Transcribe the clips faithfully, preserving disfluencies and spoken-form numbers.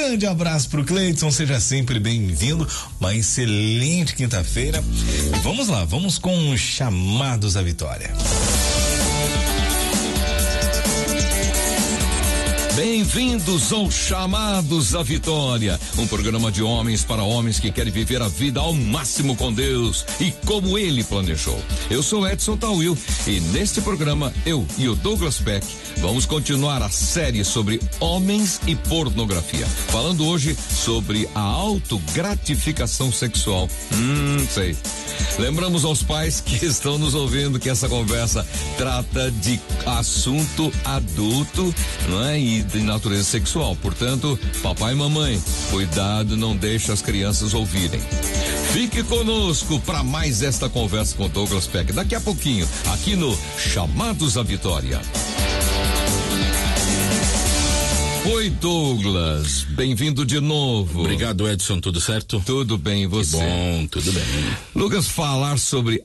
grande abraço pro Cleiton, seja sempre bem-vindo. Uma excelente quinta-feira. E vamos lá, vamos com os chamados à vitória. Bem-vindos ao Chamados à Vitória, um programa de homens para homens que querem viver a vida ao máximo com Deus e como Ele planejou. Eu sou Edson Tawil e neste programa eu e o Douglas Peck vamos continuar a série sobre homens e pornografia, falando hoje sobre a autogratificação sexual. Hum, sei. Lembramos aos pais que estão nos ouvindo que essa conversa trata de assunto adulto, não é? E de natureza sexual. Portanto, papai e mamãe, cuidado, não deixe as crianças ouvirem. Fique conosco para mais esta conversa com Douglas Peck daqui a pouquinho, aqui no Chamados à Vitória. Oi, Douglas, bem-vindo de novo. Obrigado, Edson, tudo certo? Tudo bem, e você? Que bom, tudo bem. Lucas, falar sobre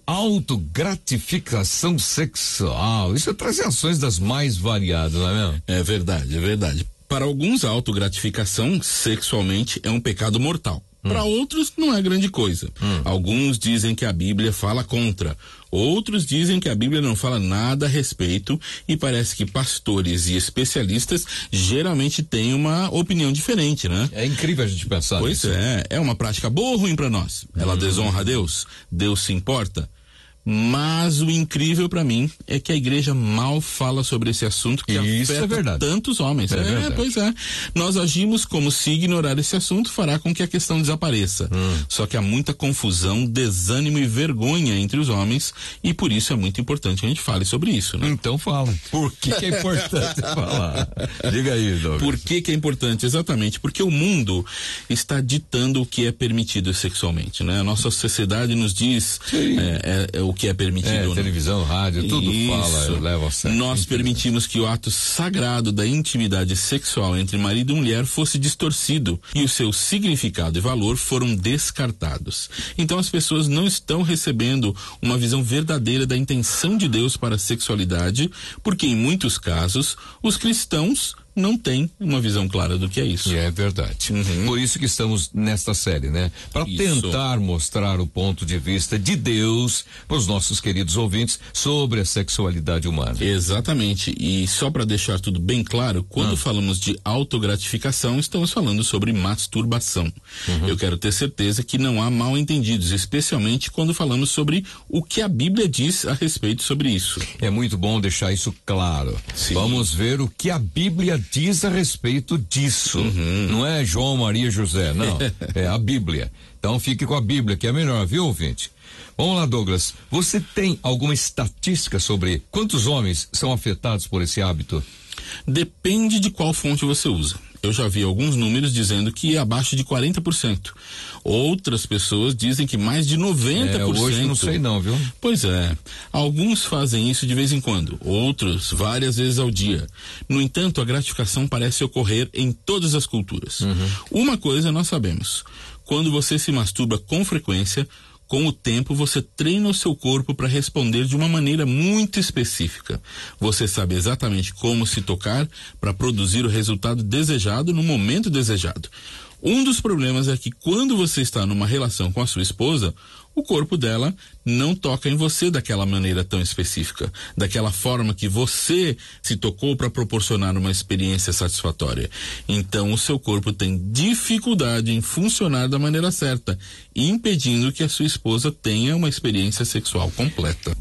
autogratificação sexual, isso é trazer ações das mais variadas, não é mesmo? É verdade, é verdade. Para alguns, a autogratificação sexualmente é um pecado mortal. Hum. Para outros, não é grande coisa. Hum. Alguns dizem que a Bíblia fala contra. Outros dizem que a Bíblia não fala nada a respeito e parece que pastores e especialistas geralmente têm uma opinião diferente, né? É incrível a gente pensar Pois nisso. é, é uma prática boa ou ruim para nós? Ela hum. desonra a Deus? Deus se importa? Mas o incrível para mim é que a igreja mal fala sobre esse assunto que Isso afeta é verdade. tantos homens. É, é, verdade. Pois é. Nós agimos como se ignorar esse assunto fará com que a questão desapareça. Hum. Só que há muita confusão, desânimo e vergonha entre os homens e por isso é muito importante que a gente fale sobre isso, né? Então fala. Por que, que é importante falar? Diga aí, Douglas. Por que que é importante? Exatamente, porque o mundo está ditando o que é permitido sexualmente, né? A nossa sociedade nos diz é, é, é, o que é permitido. É, televisão, rádio, tudo Isso. fala, leva a sério. Nós permitimos que o ato sagrado da intimidade sexual entre marido e mulher fosse distorcido e o seu significado e valor foram descartados. Então as pessoas não estão recebendo uma visão verdadeira da intenção de Deus para a sexualidade, porque em muitos casos os cristãos não tem uma visão clara do que é isso. E é verdade. Uhum. Por isso que estamos nesta série, né? Para tentar mostrar o ponto de vista de Deus para os nossos queridos ouvintes sobre a sexualidade humana. Exatamente. E só para deixar tudo bem claro, quando ah. falamos de autogratificação, estamos falando sobre masturbação. Uhum. Eu quero ter certeza que não há mal entendidos, especialmente quando falamos sobre o que a Bíblia diz a respeito sobre isso. É muito bom deixar isso claro. Sim. Vamos ver o que a Bíblia diz a respeito disso. Uhum. Não é João, Maria, José, não. É a Bíblia. Então fique com a Bíblia, que é melhor, viu, ouvinte? Vamos lá, Douglas. Você tem alguma estatística sobre quantos homens são afetados por esse hábito? Depende de qual fonte você usa. Eu já vi alguns números dizendo que é abaixo de quarenta por cento. Outras pessoas dizem que mais de noventa por cento. É, hoje não sei não, viu? Pois é. Alguns fazem isso de vez em quando, outros várias vezes ao dia. No entanto, a gratificação parece ocorrer em todas as culturas. Uhum. Uma coisa nós sabemos. Quando você se masturba com frequência, com o tempo, você treina o seu corpo para responder de uma maneira muito específica. Você sabe exatamente como se tocar para produzir o resultado desejado no momento desejado. Um dos problemas é que quando você está numa relação com a sua esposa, o corpo dela não toca em você daquela maneira tão específica, daquela forma que você se tocou para proporcionar uma experiência satisfatória. Então o seu corpo tem dificuldade em funcionar da maneira certa, impedindo que a sua esposa tenha uma experiência sexual completa.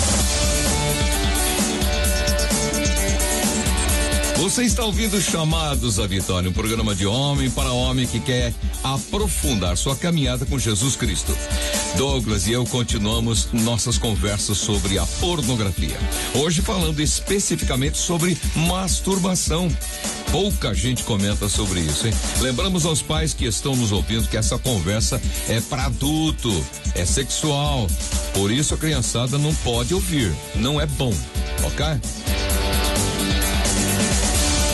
Você está ouvindo Chamados à Vitória, um programa de homem para homem que quer aprofundar sua caminhada com Jesus Cristo. Douglas e eu continuamos nossas conversas sobre a pornografia. Hoje falando especificamente sobre masturbação. Pouca gente comenta sobre isso, hein? Lembramos aos pais que estão nos ouvindo que essa conversa é para adulto, é sexual. Por isso a criançada não pode ouvir, não é bom, ok?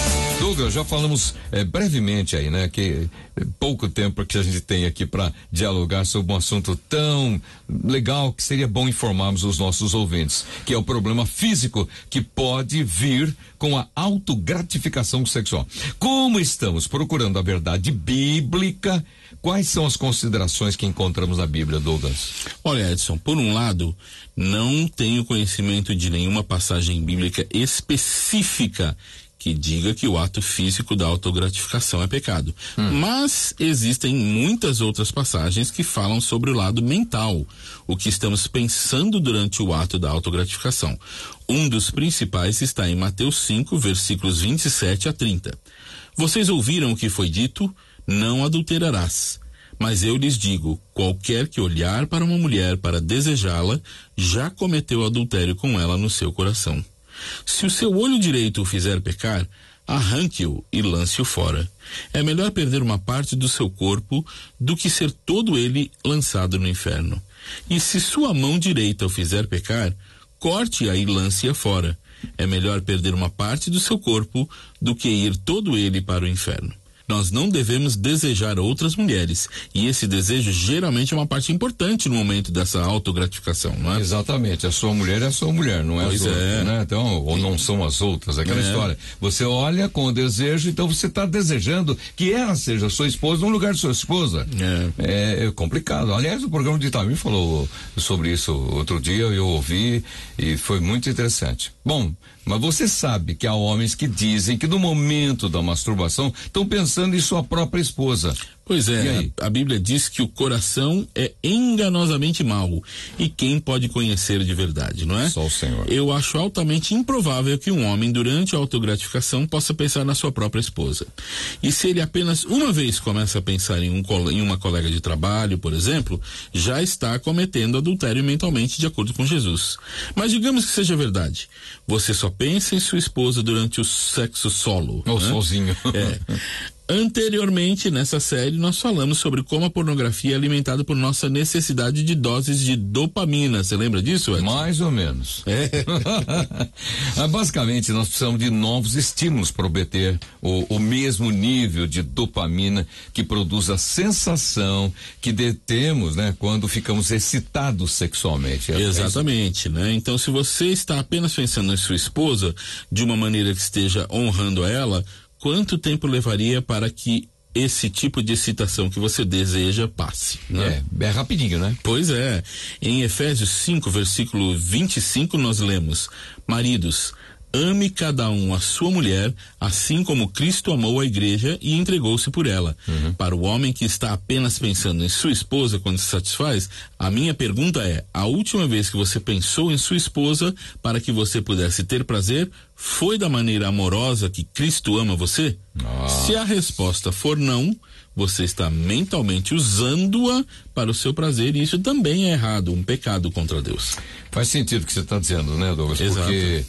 Douglas, já falamos é, brevemente aí, né? Que é, pouco tempo que a gente tem aqui para dialogar sobre um assunto tão legal que seria bom informarmos os nossos ouvintes, que é o problema físico que pode vir com a autogratificação sexual. Como estamos procurando a verdade bíblica, quais são as considerações que encontramos na Bíblia, Douglas? Olha, Edson, por um lado, não tenho conhecimento de nenhuma passagem bíblica específica que diga que o ato físico da autogratificação é pecado. Hum. Mas existem muitas outras passagens que falam sobre o lado mental, o que estamos pensando durante o ato da autogratificação. Um dos principais está em Mateus cinco, versículos vinte e sete a trinta. Vocês ouviram o que foi dito? Não adulterarás. Mas eu lhes digo, qualquer que olhar para uma mulher para desejá-la, já cometeu adultério com ela no seu coração. Se o seu olho direito o fizer pecar, arranque-o e lance-o fora. É melhor perder uma parte do seu corpo do que ser todo ele lançado no inferno. E se sua mão direita o fizer pecar, corte-a e lance-a fora. É melhor perder uma parte do seu corpo do que ir todo ele para o inferno. Nós não devemos desejar outras mulheres, e esse desejo geralmente é uma parte importante no momento dessa autogratificação, não é? Exatamente, a sua mulher é a sua mulher, não é pois as outras, é. né? Então, ou não são as outras, aquela é. história. Você olha com o desejo, então você está desejando que ela seja sua esposa no lugar de sua esposa. É. é complicado. Aliás, o programa de Itamir falou sobre isso outro dia, eu ouvi e foi muito interessante. Bom, mas você sabe que há homens que dizem que no momento da masturbação estão pensando em sua própria esposa. Pois é, a, a Bíblia diz que o coração é enganosamente mau, e quem pode conhecer de verdade, não é? Só o Senhor. Eu acho altamente improvável que um homem, durante a autogratificação, possa pensar na sua própria esposa. E se ele apenas uma vez começa a pensar em, um, em uma colega de trabalho, por exemplo, já está cometendo adultério mentalmente, de acordo com Jesus. Mas digamos que seja verdade. Você só pensa em sua esposa durante o sexo solo. Ou né? sozinho. É. Anteriormente, nessa série, nós falamos sobre como a pornografia é alimentada por nossa necessidade de doses de dopamina. Você lembra disso, Edson? Mais ou menos. É. Basicamente, nós precisamos de novos estímulos para obter o, o mesmo nível de dopamina que produz a sensação que detemos, né, quando ficamos excitados sexualmente. É Exatamente, né? Então, se você está apenas pensando em sua esposa de uma maneira que esteja honrando a ela, quanto tempo levaria para que esse tipo de excitação que você deseja passe, né? É, é rapidinho, né? Pois é. Em Efésios cinco, versículo vinte e cinco, nós lemos: maridos, ame cada um a sua mulher, assim como Cristo amou a igreja e entregou-se por ela. Uhum. Para o homem que está apenas pensando em sua esposa quando se satisfaz, a minha pergunta é: a última vez que você pensou em sua esposa para que você pudesse ter prazer, foi da maneira amorosa que Cristo ama você? Ah. Se a resposta for não, você está mentalmente usando-a para o seu prazer, e isso também é errado, um pecado contra Deus. Faz sentido o que você está dizendo, né, Douglas? Exato. Porque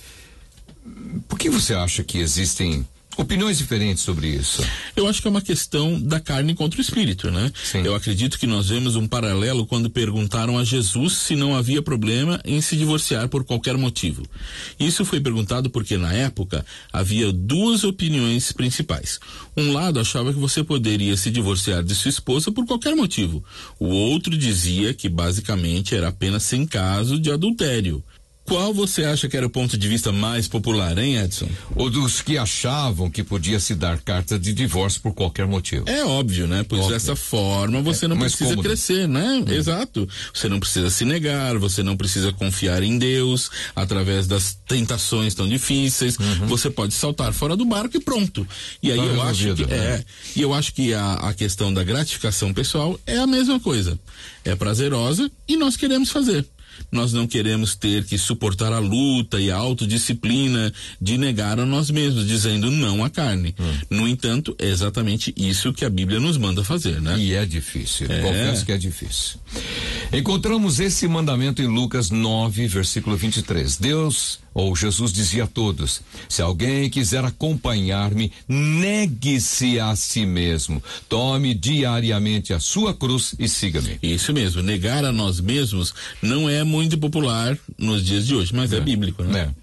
por que você acha que existem opiniões diferentes sobre isso? Eu acho que é uma questão da carne contra o espírito, né? Sim. Eu acredito que nós vemos um paralelo quando perguntaram a Jesus se não havia problema em se divorciar por qualquer motivo. Isso foi perguntado porque, na época, havia duas opiniões principais. Um lado achava que você poderia se divorciar de sua esposa por qualquer motivo. O outro dizia que, basicamente, era apenas em caso de adultério. Qual você acha que era o ponto de vista mais popular, hein, Edson? Ou dos que achavam que podia se dar carta de divórcio por qualquer motivo. É óbvio, né? Pois óbvio. Dessa forma você não é precisa cômodo. crescer, né? Hum. Exato. Você não precisa se negar, você não precisa confiar em Deus através das tentações tão difíceis. Uhum. Você pode saltar fora do barco e pronto. E aí tá eu acho que né? é. E eu acho que a, a questão da gratificação pessoal é a mesma coisa. É prazerosa e nós queremos fazer. Nós não queremos ter que suportar a luta e a autodisciplina de negar a nós mesmos, dizendo não à carne. Hum. No entanto, é exatamente isso que a Bíblia nos manda fazer, né? E é difícil, é. confesso que é difícil. Encontramos esse mandamento em Lucas nove, versículo vinte e três. Deus, ou Jesus, dizia a todos: se alguém quiser acompanhar-me, negue-se a si mesmo, tome diariamente a sua cruz e siga-me. Isso mesmo, negar a nós mesmos não é muito popular nos dias de hoje, mas é, é bíblico, né? É.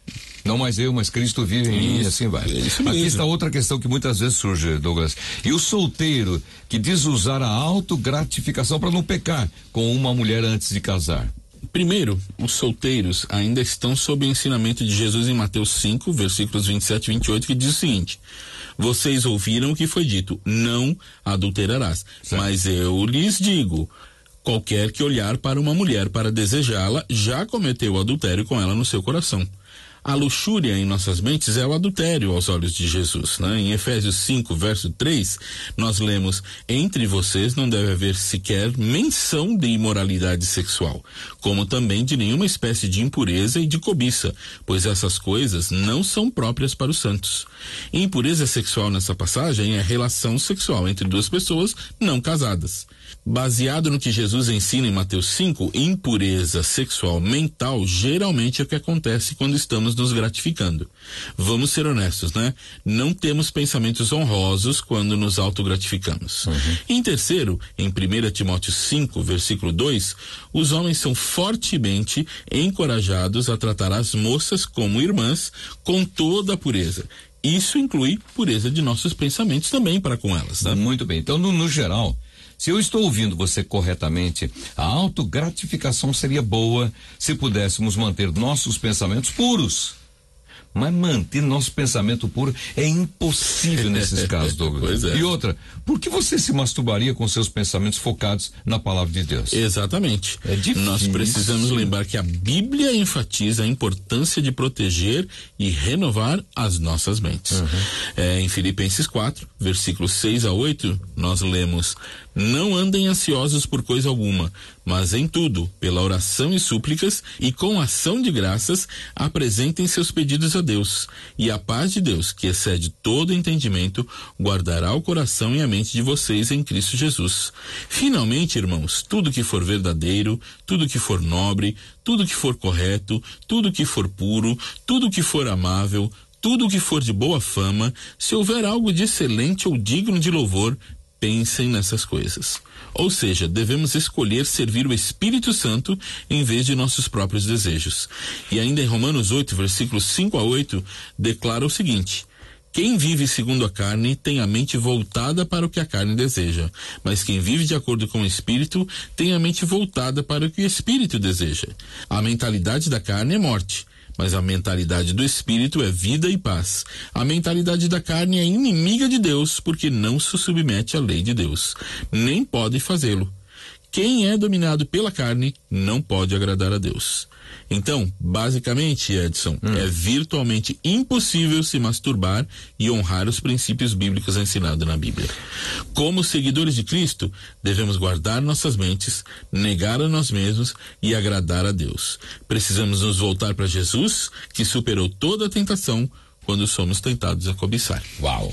Não mais eu, mas Cristo vive em mim, e assim vai. Isso Aqui mesmo. está outra questão que muitas vezes surge, Douglas. E o solteiro que diz usar a autogratificação para não pecar com uma mulher antes de casar? Primeiro, os solteiros ainda estão sob o ensinamento de Jesus em Mateus cinco, versículos vinte e sete e vinte e oito, que diz o seguinte: vocês ouviram o que foi dito, não adulterarás. Certo. Mas eu lhes digo, qualquer que olhar para uma mulher para desejá-la, já cometeu adultério com ela no seu coração. A luxúria em nossas mentes é o adultério aos olhos de Jesus, né? Em Efésios cinco, verso três, nós lemos: entre vocês não deve haver sequer menção de imoralidade sexual, como também de nenhuma espécie de impureza e de cobiça, pois essas coisas não são próprias para os santos. Impureza sexual nessa passagem é relação sexual entre duas pessoas não casadas. Baseado no que Jesus ensina em Mateus cinco, impureza sexual mental geralmente é o que acontece quando estamos nos gratificando. Vamos ser honestos, né? Não temos pensamentos honrosos quando nos autogratificamos. Uhum. Em terceiro, em primeiro Timóteo cinco, versículo dois, os homens são fortemente encorajados a tratar as moças como irmãs com toda a pureza. Isso inclui pureza de nossos pensamentos também para com elas, né? Muito bem. Então, no, no geral, se eu estou ouvindo você corretamente, a autogratificação seria boa se pudéssemos manter nossos pensamentos puros. Mas manter nosso pensamento puro é impossível nesses casos, Douglas. Pois é. E outra, por que você se masturbaria com seus pensamentos focados na palavra de Deus? Exatamente. É difícil. Nós precisamos lembrar que a Bíblia enfatiza a importância de proteger e renovar as nossas mentes. Uhum. É, em Filipenses quatro, versículos seis a oito, nós lemos: não andem ansiosos por coisa alguma, mas em tudo, pela oração e súplicas e com ação de graças, apresentem seus pedidos a Deus. E a paz de Deus, que excede todo entendimento, guardará o coração e a mente de vocês em Cristo Jesus. Finalmente, irmãos, tudo que for verdadeiro, tudo que for nobre, tudo que for correto, tudo que for puro, tudo que for amável, tudo que for de boa fama, se houver algo de excelente ou digno de louvor, pensem nessas coisas. Ou seja, devemos escolher servir o Espírito Santo em vez de nossos próprios desejos. E ainda em Romanos oito, versículos cinco a oito, declara o seguinte: quem vive segundo a carne tem a mente voltada para o que a carne deseja, mas quem vive de acordo com o Espírito tem a mente voltada para o que o Espírito deseja. A mentalidade da carne é morte, mas a mentalidade do Espírito é vida e paz. A mentalidade da carne é inimiga de Deus, porque não se submete à lei de Deus, nem pode fazê-lo. Quem é dominado pela carne não pode agradar a Deus. Então, basicamente, Edson, hum. é virtualmente impossível se masturbar e honrar os princípios bíblicos ensinados na Bíblia. Como seguidores de Cristo, devemos guardar nossas mentes, negar a nós mesmos e agradar a Deus. Precisamos nos voltar para Jesus, que superou toda a tentação quando somos tentados a cobiçar. Uau!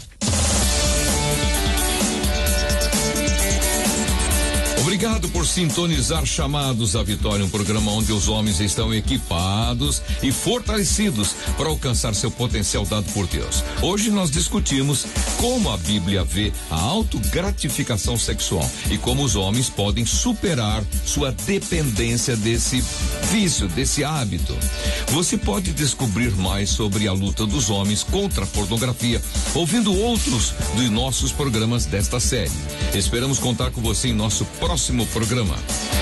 Obrigado por sintonizar Chamados à Vitória, um programa onde os homens estão equipados e fortalecidos para alcançar seu potencial dado por Deus. Hoje nós discutimos como a Bíblia vê a autogratificação sexual e como os homens podem superar sua dependência desse vício, desse hábito. Você pode descobrir mais sobre a luta dos homens contra a pornografia ouvindo outros dos nossos programas desta série. Esperamos contar com você em nosso próximo Próximo programa.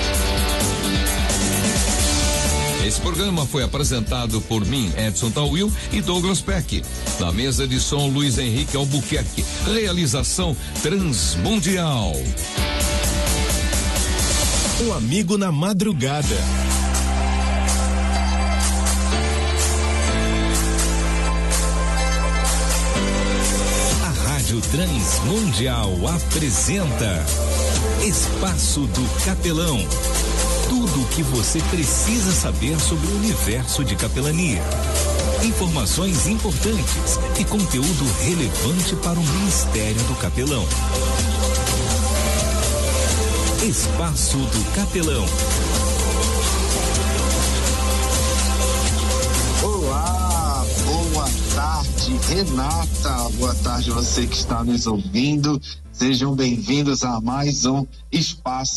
Esse programa foi apresentado por mim, Edson Tawil, e Douglas Peck. Na mesa de som, Luiz Henrique Albuquerque. Realização Transmundial. O amigo na madrugada. A Rádio Transmundial apresenta Espaço do Capelão. Tudo o que você precisa saber sobre o universo de capelania. Informações importantes e conteúdo relevante para o ministério do capelão. Espaço do Capelão. Olá, boa tarde, Renata. Boa tarde você que está nos ouvindo. Sejam bem-vindos a mais um Espaço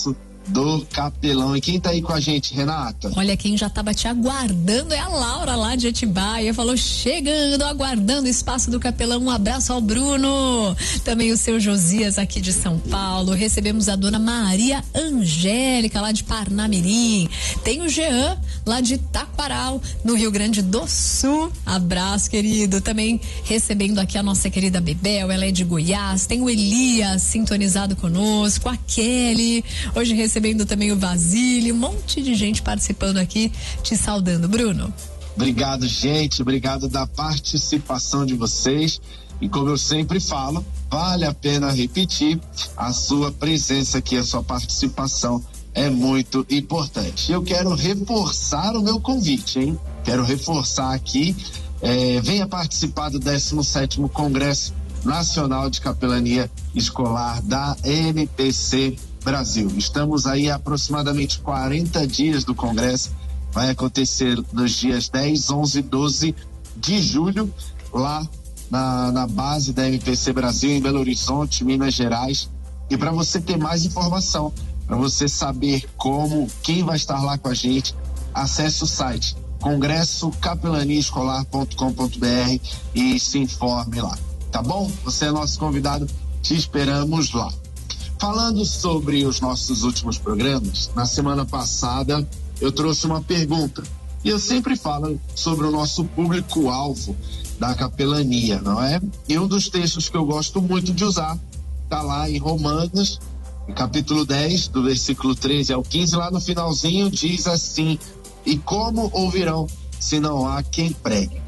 do Capelão. E quem tá aí com a gente, Renata? Olha, quem já tava te aguardando é a Laura lá de Atibaia, falou chegando, aguardando o espaço do Capelão. Um abraço ao Bruno, também o seu Josias aqui de São Paulo. Recebemos a dona Maria Angélica lá de Parnamirim, tem o Jean lá de Taquaral, no Rio Grande do Sul. Abraço, querido. Também recebendo aqui a nossa querida Bebel, ela é de Goiás. Tem o Elias sintonizado conosco, a Kelly, hoje recebendo também o Basílio, um monte de gente participando aqui, te saudando, Bruno. Obrigado, gente, obrigado da participação de vocês, e como eu sempre falo, vale a pena repetir, a sua presença aqui, a sua participação é muito importante. Eu quero reforçar o meu convite, hein? Quero reforçar aqui, é, venha participar do décimo sétimo Congresso Nacional de Capelania Escolar da M P C Brasil. Estamos aí há aproximadamente quarenta dias do Congresso, vai acontecer nos dias dez, onze e doze de julho, lá na, na base da M P C Brasil, em Belo Horizonte, Minas Gerais. E para você ter mais informação, para você saber como, quem vai estar lá com a gente, acesse o site congresso capelania escolar ponto com ponto br e se informe lá, tá bom? Você é nosso convidado, te esperamos lá. Falando sobre os nossos últimos programas, na semana passada eu trouxe uma pergunta, e eu sempre falo sobre o nosso público-alvo da capelania, não é? E um dos textos que eu gosto muito de usar está lá em Romanos, capítulo dez, do versículo treze ao quinze, lá no finalzinho diz assim: e como ouvirão se não há quem pregue?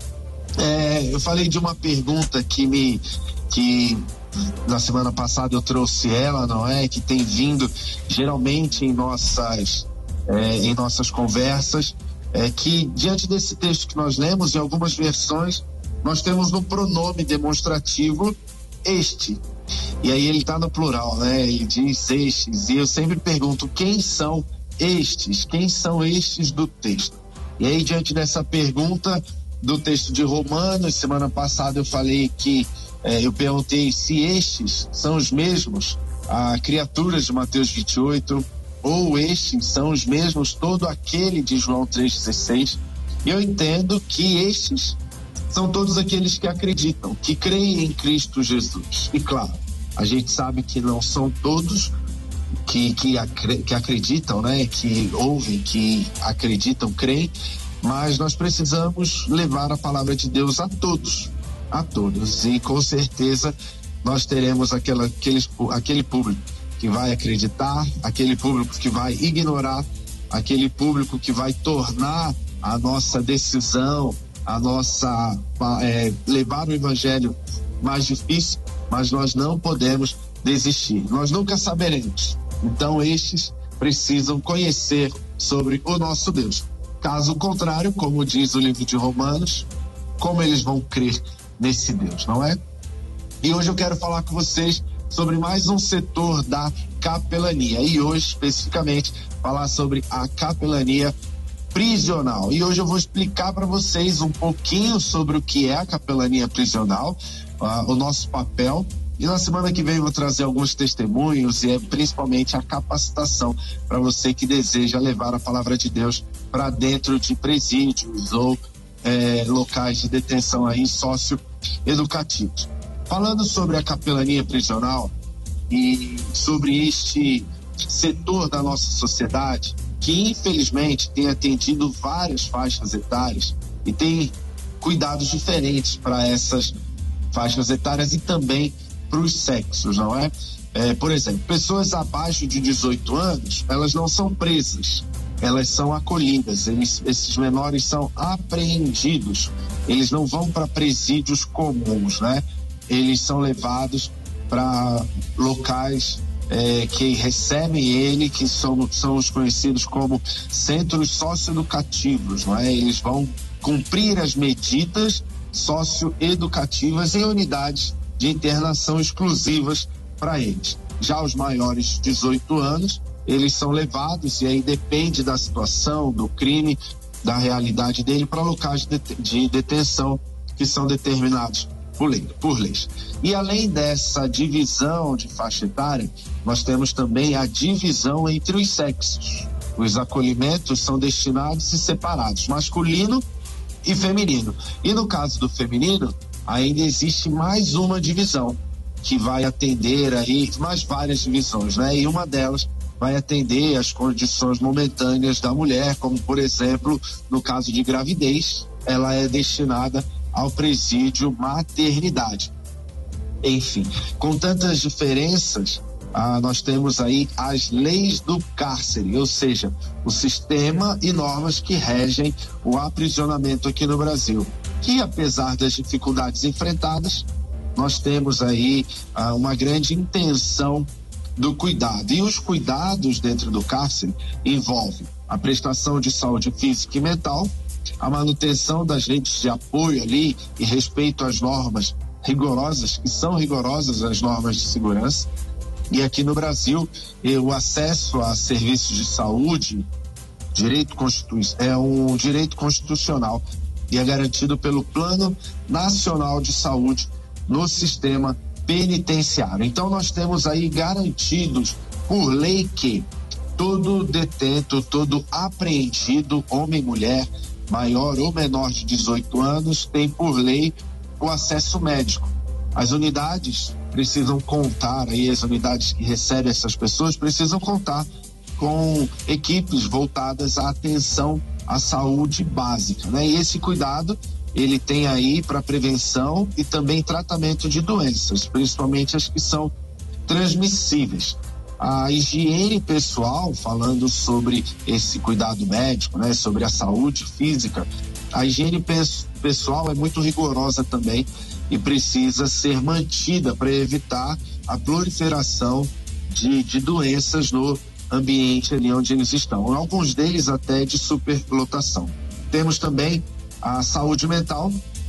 É, eu falei de uma pergunta que me que na semana passada eu trouxe ela, não é? Que tem vindo geralmente em nossas é, em nossas conversas, é que diante desse texto que nós lemos, em algumas versões nós temos no pronome demonstrativo este, e aí ele está no plural, né? Ele diz estes, e eu sempre pergunto quem são estes, quem são estes do texto? E aí, diante dessa pergunta do texto de Romanos, semana passada eu falei que eh, eu perguntei se estes são os mesmos a criaturas de Mateus vinte e oito, ou estes são os mesmos todo aquele de João três dezesseis. E eu entendo que estes são todos aqueles que acreditam, que creem em Cristo Jesus. E claro, a gente sabe que não são todos que, que, acre, que acreditam, né? Que ouvem, que acreditam, creem, mas nós precisamos levar a palavra de Deus a todos, a todos. E com certeza nós teremos aquela, aqueles, aquele público que vai acreditar, aquele público que vai ignorar, aquele público que vai tornar a nossa decisão, a nossa é, levar o evangelho mais difícil, mas nós não podemos desistir, nós nunca saberemos. Então estes precisam conhecer sobre o nosso Deus. Caso contrário, como diz o livro de Romanos, como eles vão crer nesse Deus, não é? E hoje eu quero falar com vocês sobre mais um setor da capelania, e hoje especificamente falar sobre a capelania prisional. E hoje eu vou explicar para vocês um pouquinho sobre o que é a capelania prisional, uh, o nosso papel, e na semana que vem eu vou trazer alguns testemunhos e é principalmente a capacitação para você que deseja levar a palavra de Deus para dentro de presídios ou eh, locais de detenção aí socioeducativos. Falando sobre a capelania prisional e sobre este setor da nossa sociedade que infelizmente tem atendido várias faixas etárias e tem cuidados diferentes para essas faixas etárias e também para os sexos, não é? É, por exemplo, pessoas abaixo de dezoito anos, elas não são presas, elas são acolhidas, eles, esses menores são apreendidos, eles não vão para presídios comuns, né? Eles são levados para locais É, que recebem ele, que são, são os conhecidos como centros socioeducativos, não é? Eles vão cumprir as medidas socioeducativas em unidades de internação exclusivas para eles. Já os maiores de dezoito anos, eles são levados, e aí depende da situação, do crime, da realidade dele, para locais de, de detenção que são determinados por lei, por leis. E além dessa divisão de faixa etária, nós temos também a divisão entre os sexos. Os acolhimentos são destinados e separados, masculino e feminino. E no caso do feminino, ainda existe mais uma divisão, que vai atender aí, mais várias divisões, né? E uma delas vai atender as condições momentâneas da mulher, como por exemplo, no caso de gravidez, ela é destinada ao presídio maternidade. Enfim, com tantas diferenças, ah, nós temos aí as leis do cárcere, ou seja, o sistema e normas que regem o aprisionamento aqui no Brasil, que apesar das dificuldades enfrentadas, nós temos aí ah, uma grande intenção do cuidado. E os cuidados dentro do cárcere envolvem a prestação de saúde física e mental, a manutenção das redes de apoio ali e respeito às normas rigorosas, que são rigorosas as normas de segurança. E aqui no Brasil, eh, o acesso a serviços de saúde, direito constitu- é um direito constitucional e é garantido pelo Plano Nacional de Saúde no sistema penitenciário. Então nós temos aí garantidos por lei que todo detento, todo apreendido, homem e mulher, maior ou menor de dezoito anos, tem por lei o acesso médico. As unidades precisam contar, aí as unidades que recebem essas pessoas precisam contar com equipes voltadas à atenção à saúde básica, né? E esse cuidado ele tem aí para prevenção e também tratamento de doenças, principalmente as que são transmissíveis. A higiene pessoal, falando sobre esse cuidado médico, né, sobre a saúde física, a higiene pe- pessoal é muito rigorosa também e precisa ser mantida para evitar a proliferação de, de doenças no ambiente ali onde eles estão. Alguns deles até de superlotação. Temos também a saúde mental.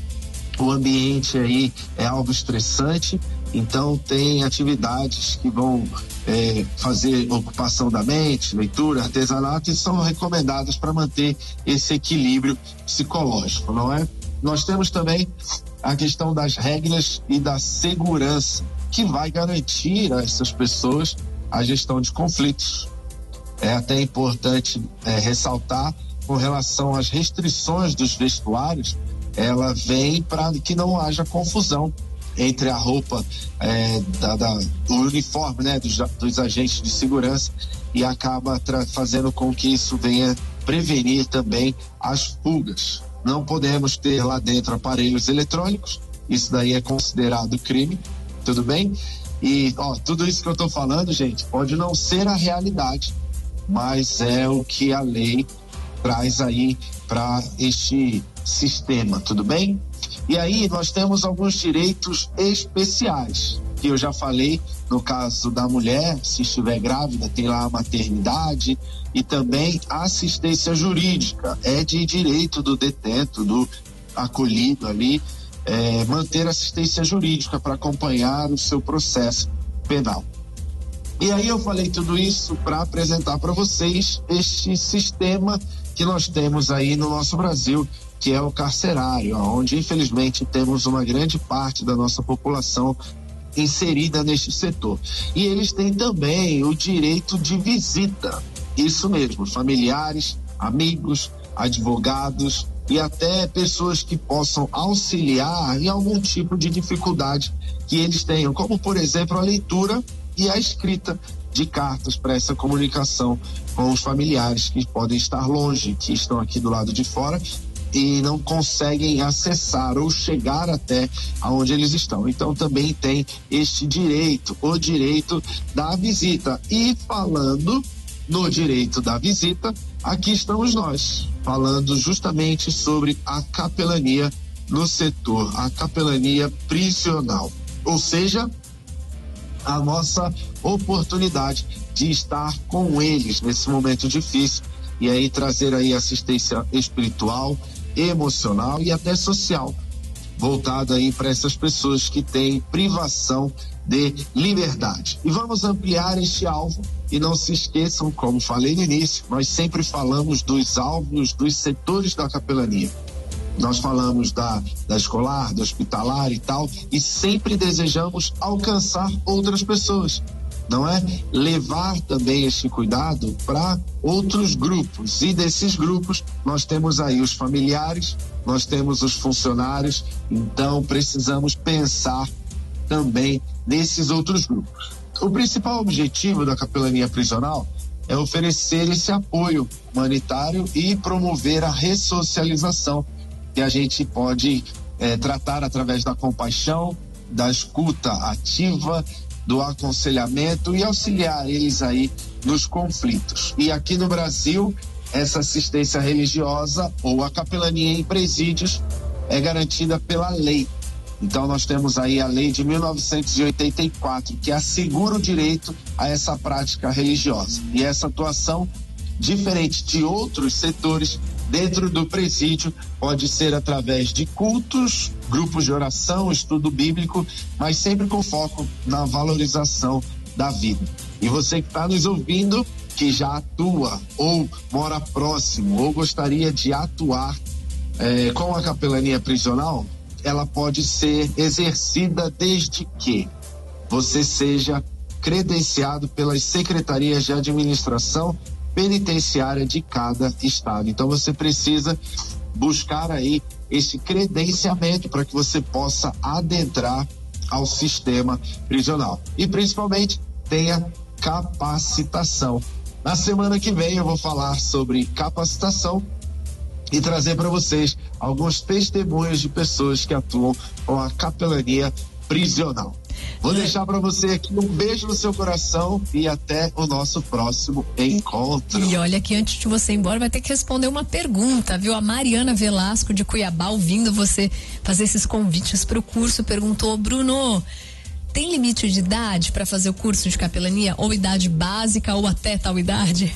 O ambiente aí é algo estressante, então tem atividades que vão é, fazer ocupação da mente, leitura, artesanato, e são recomendadas para manter esse equilíbrio psicológico, não é? Nós temos também a questão das regras e da segurança, que vai garantir a essas pessoas a gestão de conflitos. É até importante é, ressaltar com relação às restrições dos vestuários, ela vem para que não haja confusão entre a roupa, é, da, da, o uniforme, né, dos, dos agentes de segurança, e acaba tra- fazendo com que isso venha prevenir também as fugas. Não podemos ter lá dentro aparelhos eletrônicos, isso daí é considerado crime, tudo bem? E ó, tudo isso que eu estou falando, gente, pode não ser a realidade, mas é o que a lei traz aí para este sistema, tudo bem? E aí nós temos alguns direitos especiais, que eu já falei no caso da mulher, se estiver grávida, tem lá a maternidade e também a assistência jurídica, é de direito do detento, do acolhido ali, é, manter assistência jurídica para acompanhar o seu processo penal. E aí eu falei tudo isso para apresentar para vocês este sistema que nós temos aí no nosso Brasil, que é o carcerário, onde infelizmente temos uma grande parte da nossa população inserida neste setor. E eles têm também o direito de visita, isso mesmo, familiares, amigos, advogados e até pessoas que possam auxiliar em algum tipo de dificuldade que eles tenham, como por exemplo a leitura e a escrita de cartas para essa comunicação com os familiares que podem estar longe, que estão aqui do lado de fora e não conseguem acessar ou chegar até aonde eles estão. Então também tem este direito, o direito da visita. E falando no direito da visita, aqui estamos nós, falando justamente sobre a capelania no setor, a capelania prisional. Ou seja, a nossa oportunidade de estar com eles nesse momento difícil e aí trazer aí assistência espiritual, emocional e até social, voltada aí para essas pessoas que têm privação de liberdade. E vamos ampliar este alvo e não se esqueçam, como falei no início, nós sempre falamos dos alvos dos setores da capelania. nós falamos da, da escolar, da hospitalar e tal, e sempre desejamos alcançar outras pessoas, não é? Levar também este cuidado para outros grupos, e desses grupos nós temos aí os familiares, nós temos os funcionários, então precisamos pensar também nesses outros grupos. O principal objetivo da capelania prisional é oferecer esse apoio humanitário e promover a ressocialização, que a gente pode eh, tratar através da compaixão, da escuta ativa, do aconselhamento e auxiliar eles aí nos conflitos. E aqui no Brasil, essa assistência religiosa ou a capelania em presídios é garantida pela lei. Então nós temos aí a lei de mil novecentos e oitenta e quatro, que assegura o direito a essa prática religiosa. E essa atuação, diferente de outros setores dentro do presídio, pode ser através de cultos, grupos de oração, estudo bíblico, mas sempre com foco na valorização da vida. E você que está nos ouvindo, que já atua ou mora próximo ou gostaria de atuar eh, com a capelania prisional, ela pode ser exercida desde que você seja credenciado pelas secretarias de administração penitenciária de cada estado. Então você precisa buscar aí esse credenciamento para que você possa adentrar ao sistema prisional. E principalmente tenha capacitação. Na semana que vem eu vou falar sobre capacitação e trazer para vocês alguns testemunhos de pessoas que atuam com a capelania prisional. Vou deixar para você aqui um beijo no seu coração e até o nosso próximo encontro. E olha que antes de você ir embora vai ter que responder uma pergunta, viu? A Mariana Velasco de Cuiabá, ouvindo você fazer esses convites para o curso, perguntou: Bruno, tem limite de idade para fazer o curso de capelania? Ou idade básica ou até tal idade?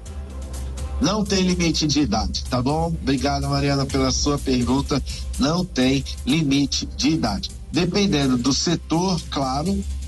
Não tem limite de idade, tá bom? Obrigado, Mariana, pela sua pergunta. Não tem limite de idade. Dependendo do setor, claro,